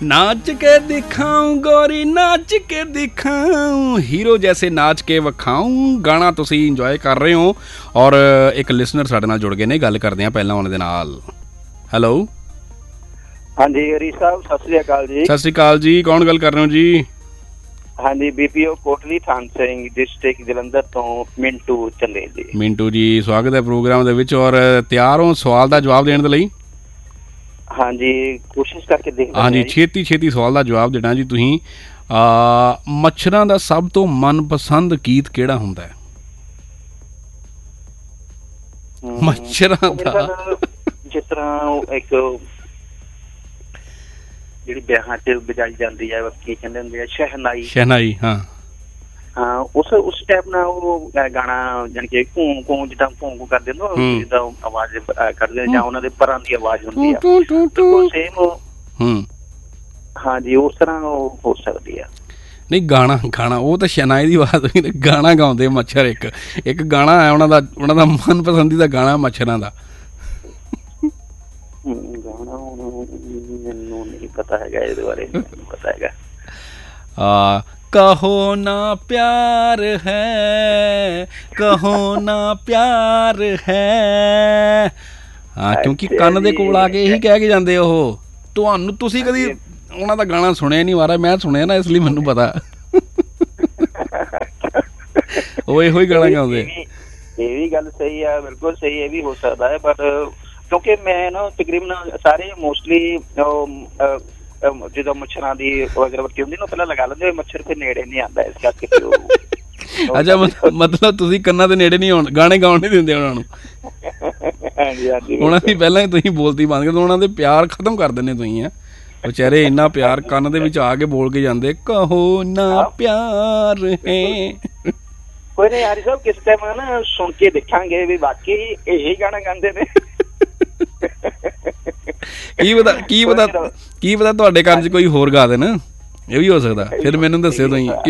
नाच के दिखाऊं गोरी नाच के दिखाऊं हीरो जैसे नाच के विखाऊं। गाना तुसीं इंजॉय कर रहे हो और एक लिसनर साडे नाल जुड़ गए ने, गल करदे हां पहलां उहनां दे नाल। हेलो हाँ जी हरीश साहब, सत श्री अकाल जी। सत श्री अकाल जी, कौन गल कर रहे हो जी? हाँ जी, बीपीओ कोटली थान सिंह डिस्ट्रिक्ट जलंधर तो मिंटू चंदेल जी। मिंटू जी, स्वागत है प्रोग्राम दे विच और तैयार हो सवाल दा जवाब देण दे लई? हाँ जी, कोशिश करके देख। हाँ जी, छेती छेती सवाल दा जवाब देना जी तुसीं। मच्छरां दा सब तो मनपसंद गीत किहड़ा हुंदा है? मच्छरां दा जिस तरह एक ਜਿਹੜੀ ਵਿਆਹਾਂ 'ਚ ਵਜਾਈ ਜਾਂਦੀ ਹੈ, ਕੀ ਕਹਿੰਦੇ ਹੁੰਦੇ ਆ, ਸ਼ਹਿਨਾਈ। ਸ਼ਹਿਨਾਈ, ਹਾਂ ਹਾਂ, ਉਸ ਟਾਈਪ ਨਾਲ ਉਹ ਗਾਣਾ ਜਾਣੀ ਕਿ ਘੂੰ ਘੂੰ ਜਿੱਦਾਂ ਘੂੰ ਘੂੰ ਕਰਦੇ ਹੁੰਦੇ, ਜਿੱਦਾਂ ਆਵਾਜ਼ ਕਰਦੇ ਜਾਂ ਉਹਨਾਂ ਦੇ ਪਰਾਂ ਦੀ ਆਵਾਜ਼ ਹੁੰਦੀ ਆ, ਬਿਲਕੁਲ ਸੇਮ ਉਹ। ਹਾਂ ਜੀ, ਉਸ ਤਰ੍ਹਾਂ ਉਹ ਹੋ ਸਕਦੀ ਆ। ਨਹੀਂ, ਗਾਣਾ ਉਹ ਤਾਂ ਸ਼ਹਿਨਾਈ ਦੀ ਆਵਾਜ਼ ਹੋਈ, ਗਾਣਾ ਗਾਉਂਦੇ ਮੱਛਰ। ਇੱਕ ਗਾਣਾ ਹੈ ਉਹਨਾਂ ਦਾ ਮਨਪਸੰਦੀਦਾ ਗਾਣਾ ਮੱਛਰਾਂ ਦਾ। ਗਾਣਾ ਮੈਨੂੰ ਨਹੀਂ ਪਤਾ ਹੈਗਾ, ਇਹਦੇ ਬਾਰੇ ਮੈਨੂੰ ਪਤਾ ਹੈਗਾ। कहो ना प्यार है, कहो ना प्यार है। हाँ, क्योंकि ਕੰਨ ਦੇ ਕੋਲ ਆ ਕੇ ਇਹੀ ਕਹਿ ਕੇ ਜਾਂਦੇ ਉਹ। ਤੁਹਾਨੂੰ ਤੁਸੀਂ ਕਦੀ ਉਹਨਾਂ ਦਾ ਗਾਣਾ ਸੁਣਿਆ ਨਹੀਂ? ਮਾਰਾ ਮੈਂ ਸੁਣਿਆ ਨਾ, ਇਸ ਲਈ ਮੈਨੂੰ ਪਤਾ। ਉਹ ਇਹੋ ਹੀ ਗਾਣਾ ਗਾਉਂਦੇ। ਇਹ ਵੀ ਗੱਲ ਸਹੀ ਆ, ਬਿਲਕੁਲ ਸਹੀ, ਇਹ ਵੀ ਹੋ ਸਕਦਾ ਹੈ। ਬਟ ਕਿਉਂਕਿ ਮੈਂ ਨਾ ਤਕਰੀਬਨ ਸਾਰੇ ਮੋਸਟਲੀ ਜਦੋਂ ਮੱਛਰਾਂ ਦੀ ਅਗਰਬੱਤੀ ਹੁੰਦੀ ਨਾ, ਪਹਿਲਾਂ ਲਗਾ ਲੈਂਦੇ, ਮੱਛਰ ਫਿਰ ਨੇੜੇ ਨਹੀਂ ਆਉਂਦਾ, ਇਸ ਕਰਕੇ। ਅੱਛਾ, ਮਤਲਬ ਤੁਸੀਂ ਕੰਨਾਂ ਦੇ ਨੇੜੇ ਨਹੀਂ ਆਉਣ, ਗਾਣੇ ਗਾਉਣ ਨਹੀਂ ਦਿੰਦੇ ਉਹਨਾਂ ਨੂੰ? ਹਾਂਜੀ ਹਾਂਜੀ, ਉਹਨਾਂ ਦੀ ਪਹਿਲਾਂ ਹੀ ਤੁਸੀਂ ਬੋਲਤੀ ਬੰਦ ਕਰ, ਉਹਨਾਂ ਦੇ ਪਿਆਰ ਖਤਮ ਕਰ ਦਿੰਦੇ ਤੁਸੀਂ। ਹੈ ਵਿਚਾਰੇ, ਇੰਨਾ ਪਿਆਰ ਕੰਨ ਦੇ ਵਿੱਚ ਆ ਕੇ ਬੋਲ ਕੇ ਜਾਂਦੇ, ਕਹੋ ਨਾ ਪਿਆਰ ਹੈ। ਕੋਈ ਨਹੀਂ ਹਰੀ ਸਾਹਿਬ, ਕਿਸ ਟਾਈਮ ਨਾ ਸੁਣ ਕੇ ਦੇਖਾਂਗੇ ਵੀ ਵਾਕਈ ਇਹੀ ਗਾਣਾ ਗਾਉਂਦੇ ਨੇ। ਕੀ ਪਤਾ ਤੁਹਾਡੇ ਕੰਨ 'ਚ ਕੋਈ ਹੋਰ ਗਾ ਦੇਣ, ਇਹ ਵੀ ਹੋ ਸਕਦਾ। ਫਿਰ ਮੈਨੂੰ ਦੱਸਿਓ ਤੁਸੀਂ।